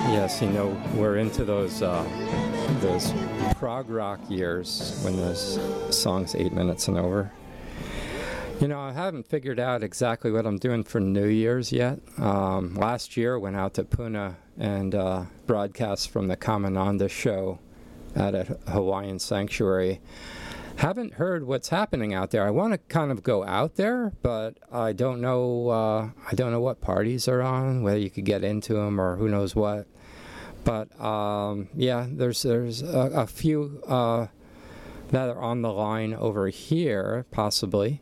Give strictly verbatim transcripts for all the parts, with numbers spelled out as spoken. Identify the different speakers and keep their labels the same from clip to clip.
Speaker 1: Yes, you know, we're into those uh, those prog rock years when those songs eight minutes and over. You know, I haven't figured out exactly what I'm doing for New Year's yet. Um, last year, I went out to Puna and uh, broadcast from the Kamananda show at a Hawaiian sanctuary. Haven't heard what's happening out there. I want to kind of go out there, but I don't know. Uh, I don't know what parties are on, whether you could get into them or who knows what. But um, yeah, there's there's a, a few uh, that are on the line over here, possibly.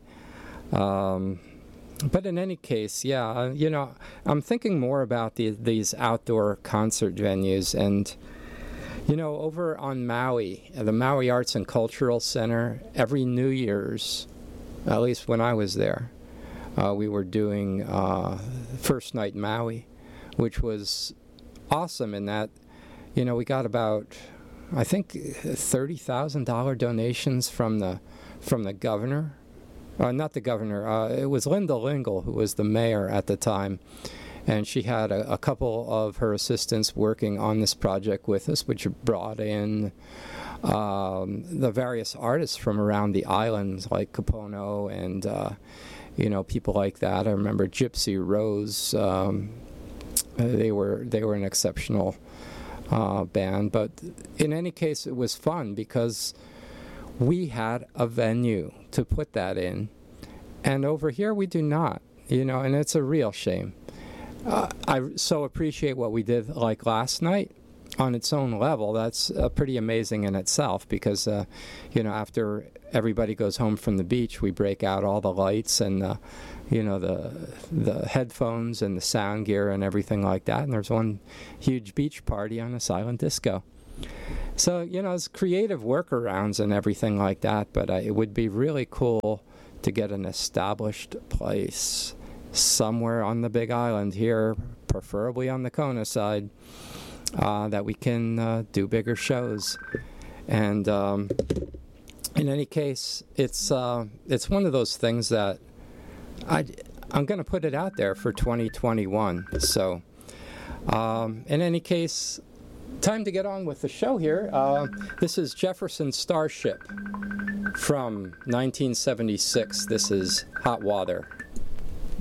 Speaker 1: Um, but in any case, yeah, uh, you know, I'm thinking more about the, these outdoor concert venues. And, you know, over on Maui, the Maui Arts and Cultural Center, every New Year's, at least when I was there, uh, we were doing uh, First Night Maui, which was awesome in that, you know, we got about, I think, thirty thousand dollars donations from the from the governor. Uh, not the governor, uh, it was Linda Lingle, who was the mayor at the time, and she had a, a couple of her assistants working on this project with us, which brought in um, the various artists from around the islands, like Kapono and, uh, you know, people like that. I remember Gypsy Rose. Um, they were they were an exceptional uh, band, but in any case, it was fun because we had a venue to put that in, and over here we do not, you know, and it's a real shame. Uh, I so appreciate what we did like last night on its own level. That's uh, pretty amazing in itself because, uh, you know, after everybody goes home from the beach, we break out all the lights and, the, you know, the the headphones and the sound gear and everything like that, and there's one huge beach party on a silent disco. So, you know, it's creative workarounds and everything like that, but uh, it would be really cool to get an established place somewhere on the Big Island here, preferably on the Kona side, uh, that we can uh, do bigger shows. And um, in any case, it's uh, it's one of those things that I, I'm going to put it out there for twenty twenty-one. So um, in any case, time to get on with the show here. Uh, this is Jefferson Starship from nineteen seventy-six. This is Hot Water.